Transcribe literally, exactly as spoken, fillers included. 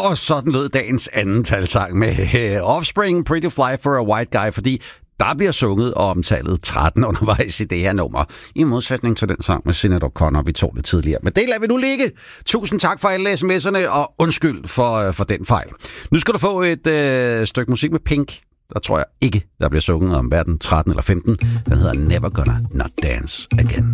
Og sådan lød dagens anden talsang med uh, Offspring, Pretty Fly for a White Guy, fordi der bliver sunget og omtalet tretten undervejs i det her nummer, i modsætning til den sang med Sinéad O'Connor, vi tog lidt tidligere. Men det lader vi nu ligge. Tusind tak for alle sms'erne, og undskyld for, for den fejl. Nu skal du få et øh, stykke musik med Pink. Der tror jeg ikke, der bliver sunget om hverken tretten eller femten. Den hedder Never Gonna Not Dance Again.